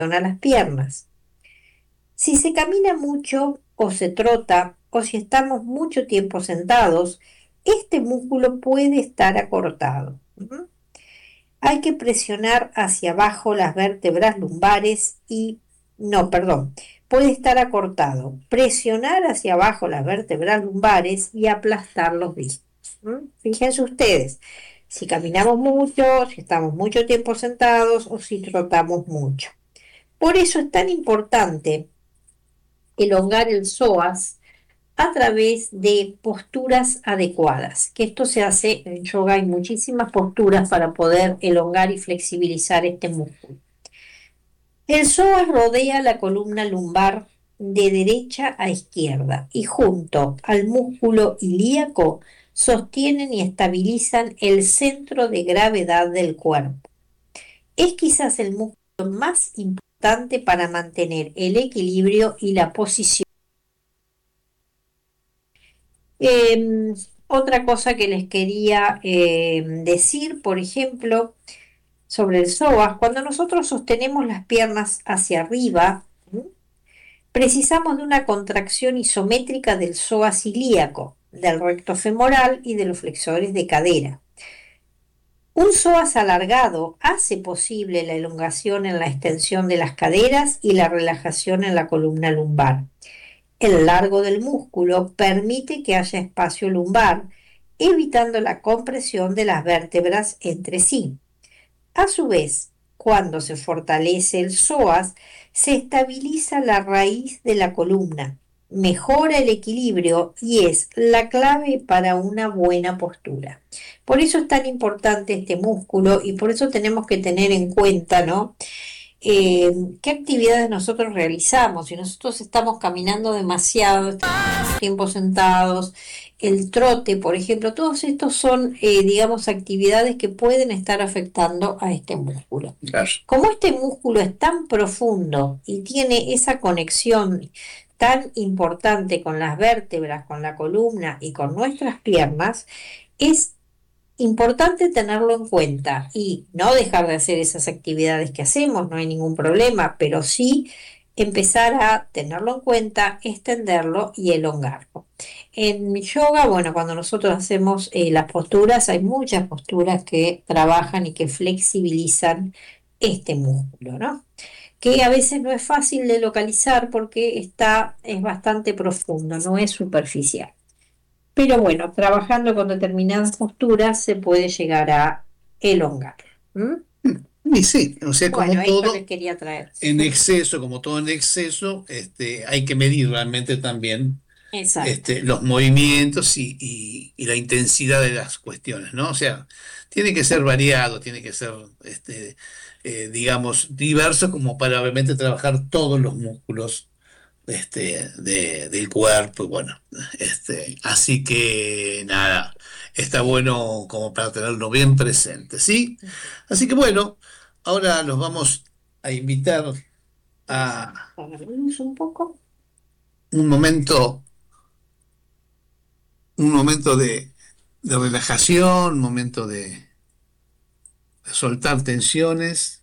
a las piernas. Si se camina mucho o se trota o si estamos mucho tiempo sentados, este músculo puede estar acortado. ¿Mm? Hay que presionar hacia abajo las vértebras lumbares no, perdón, puede estar acortado. Presionar hacia abajo las vértebras lumbares y aplastar los discos. Fíjense ustedes, si caminamos mucho, si estamos mucho tiempo sentados o si trotamos mucho. Por eso es tan importante elongar el psoas a través de posturas adecuadas, que esto se hace en yoga, hay muchísimas posturas para poder elongar y flexibilizar este músculo. El psoas rodea la columna lumbar de derecha a izquierda y junto al músculo ilíaco sostienen y estabilizan el centro de gravedad del cuerpo. Es quizás el músculo más importante para mantener el equilibrio y la posición. Otra cosa que les quería decir, por ejemplo, sobre el psoas, cuando nosotros sostenemos las piernas hacia arriba, ¿m? Precisamos de una contracción isométrica del psoas ilíaco, del recto femoral y de los flexores de cadera. Un psoas alargado hace posible la elongación en la extensión de las caderas y la relajación en la columna lumbar. El largo del músculo permite que haya espacio lumbar, evitando la compresión de las vértebras entre sí. A su vez, cuando se fortalece el psoas, se estabiliza la raíz de la columna, mejora el equilibrio y es la clave para una buena postura. Por eso es tan importante este músculo y por eso tenemos que tener en cuenta, ¿no? ¿Qué actividades nosotros realizamos? Si nosotros estamos caminando demasiado, estamos tiempo sentados, el trote, por ejemplo, todos estos son, digamos, actividades que pueden estar afectando a este músculo. Claro. Como este músculo es tan profundo y tiene esa conexión tan importante con las vértebras, con la columna y con nuestras piernas, es importante tenerlo en cuenta y no dejar de hacer esas actividades que hacemos, no hay ningún problema, pero sí empezar a tenerlo en cuenta, extenderlo y elongarlo. En yoga, bueno, cuando nosotros hacemos las posturas, hay muchas posturas que trabajan y que flexibilizan este músculo, ¿no? Que a veces no es fácil de localizar porque es bastante profundo, no es superficial. Pero bueno, trabajando con determinadas posturas se puede llegar a elongar. ¿Mm? Y sí, o sea, Bueno, como esto les todo quería traer. en exceso, como todo en exceso, hay que medir realmente también Exacto. los movimientos y la intensidad de las cuestiones, ¿no? O sea, tiene que ser variado, tiene que ser, digamos, diverso como para realmente trabajar todos los músculos del cuerpo, y bueno, así que nada, está bueno como para tenerlo bien presente, ¿sí? Así que bueno, ahora los vamos a invitar Vamos a a agarrarnos un poco. un momento, un momento de relajación, un momento de soltar tensiones.